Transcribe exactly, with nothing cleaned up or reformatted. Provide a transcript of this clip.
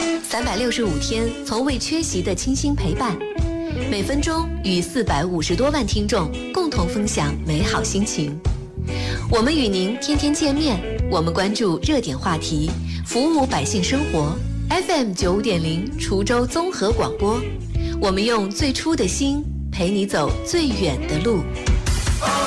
三百六十五天从未缺席的倾心陪伴，每分钟与四百五十多万听众共同分享美好心情。我们与您天天见面，我们关注热点话题，服务百姓生活。F M 九五点零滁州综合广播，我们用最初的心陪你走最远的路。